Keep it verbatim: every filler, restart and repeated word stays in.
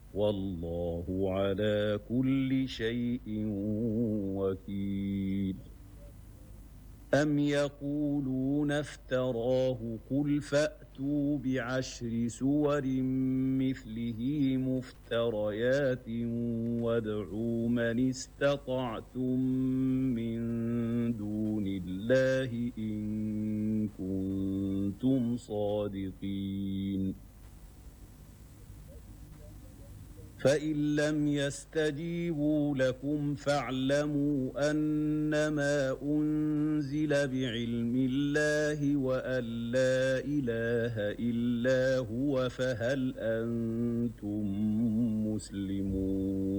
والله على كل شيء وكيل أم يقولون افتراه قل فأتوا بعشر سور مثله مفتريات وادعوا من استطعتم من دون الله إن كنتم صادقين فإن لم يستجيبوا لكم فاعلموا أنما أنزل بعلم الله وأن لا إله إلا هو فهل أنتم مسلمون